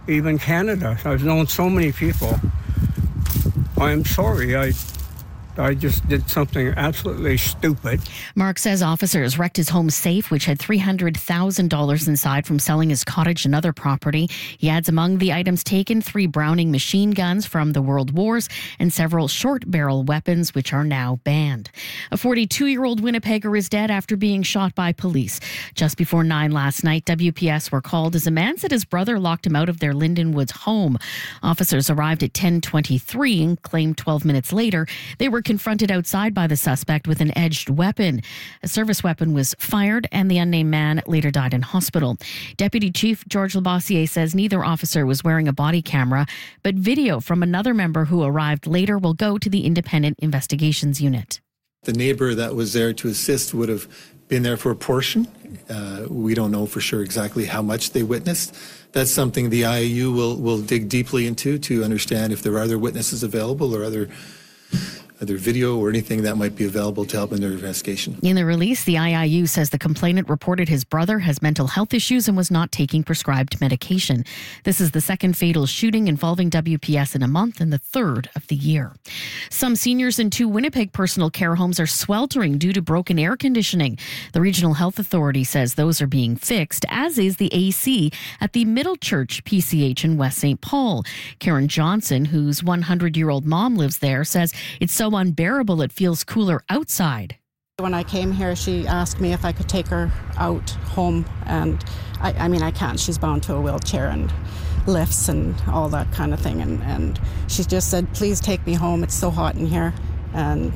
even Canada. I've known so many people. I'm sorry, I just did something absolutely stupid. Mark says officers wrecked his home safe, which had $300,000 inside from selling his cottage and other property. He adds among the items taken 3 Browning machine guns from the World Wars and several short-barrel weapons, which are now banned. A 42-year-old Winnipegger is dead after being shot by police. Just before 9 last night, WPS were called as a man said his brother locked him out of their Linden Woods home. Officers arrived at 10:23 and claimed 12 minutes later they were confronted outside by the suspect with an edged weapon. A service weapon was fired and the unnamed man later died in hospital. Deputy Chief George Labossiere says neither officer was wearing a body camera, but video from another member who arrived later will go to the Independent Investigations Unit. The neighbor that was there to assist would have been there for a portion. We don't know for sure exactly how much they witnessed. That's something the IAU will dig deeply into to understand if there are other witnesses available or other video or anything that might be available to help in their investigation. In the release, the IIU says the complainant reported his brother has mental health issues and was not taking prescribed medication. This is the second fatal shooting involving WPS in a month and the third of the year. Some seniors in 2 Winnipeg personal care homes are sweltering due to broken air conditioning. The Regional Health Authority says those are being fixed, as is the AC at the Middle Church PCH in West St. Paul. Karen Johnson, whose 100-year-old mom lives there, says it's so unbearable it feels cooler outside. When I came here, she asked me if I could take her out home, and I can't. She's bound to a wheelchair and lifts and all that kind of thing, and she just said, please take me home, it's so hot in here. And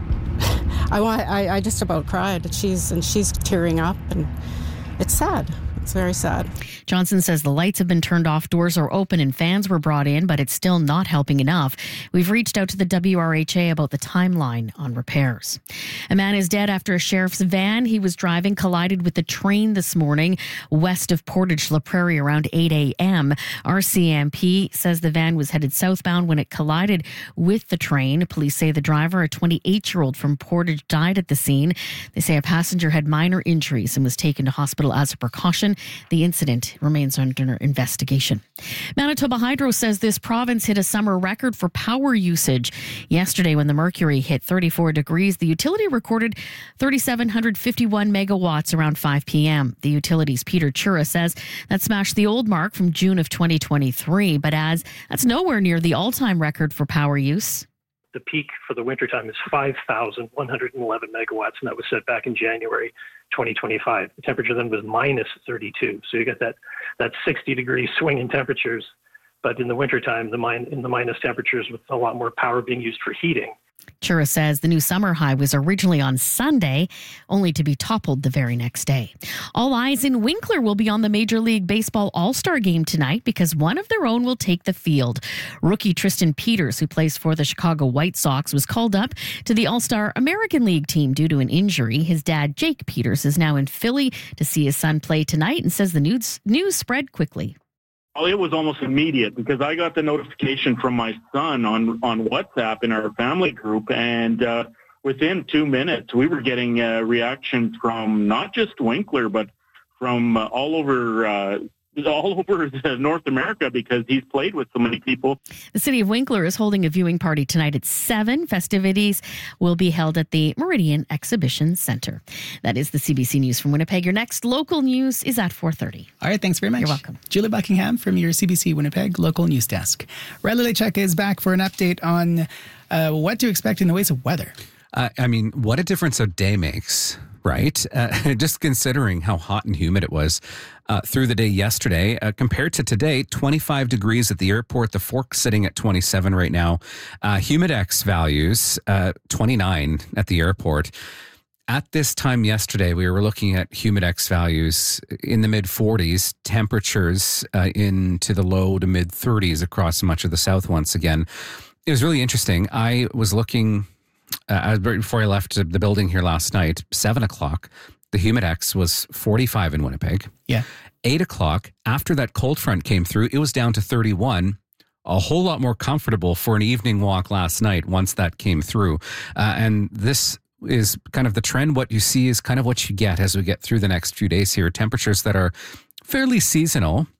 I just about cried. She's tearing up, and it's sad. It's very sad. Johnson says the lights have been turned off, doors are open and fans were brought in, but it's still not helping enough. We've reached out to the WRHA about the timeline on repairs. A man is dead after a sheriff's van he was driving collided with the train this morning west of Portage La Prairie around 8 a.m. RCMP says the van was headed southbound when it collided with the train. Police say the driver, a 28-year-old from Portage, died at the scene. They say a passenger had minor injuries and was taken to hospital as a precaution. The incident remains under investigation. Manitoba Hydro says this province hit a summer record for power usage. Yesterday, when the mercury hit 34 degrees, the utility recorded 3,751 megawatts around 5 p.m. The utility's Peter Chura says that smashed the old mark from June of 2023, but adds that's nowhere near the all-time record for power use. The peak for the wintertime is 5,111 megawatts, and that was set back in January 2025. The temperature then was minus 32. So you get that 60-degree swing in temperatures. But in the wintertime, in the minus temperatures with a lot more power being used for heating. Chura says the new summer high was originally on Sunday, only to be toppled the very next day. All eyes in Winkler will be on the Major League Baseball All-Star game tonight because one of their own will take the field. Rookie Tristan Peters, who plays for the Chicago White Sox, was called up to the All-Star American League team due to an injury. His dad, Jake Peters, is now in Philly to see his son play tonight and says the news spread quickly. Well, it was almost immediate because I got the notification from my son on WhatsApp in our family group, and within 2 minutes, we were getting reactions from not just Winkler, but from all over North America because he's played with so many people. The city of Winkler is holding a viewing party tonight at 7. Festivities will be held at the Meridian Exhibition Centre. That is the CBC News from Winnipeg. Your next local news is at 4:30. All right, thanks very much. You're welcome. Julia Buckingham from your CBC Winnipeg local news desk. Riley Lechek is back for an update on what to expect in the ways of weather. What a difference a day makes. Right? Just considering how hot and humid it was through the day yesterday, compared to today, 25 degrees at the airport, the Fork sitting at 27 right now. Humidex values, 29 at the airport. At this time yesterday, we were looking at Humidex values in the mid-40s, temperatures into the low to mid-30s across much of the south once again. It was really interesting. I was looking... before I left the building here last night, 7 o'clock, the Humidex was 45 in Winnipeg. Yeah. 8 o'clock, after that cold front came through, it was down to 31. A whole lot more comfortable for an evening walk last night once that came through. And this is kind of the trend. What you see is kind of what you get as we get through the next few days here. Temperatures that are fairly seasonal.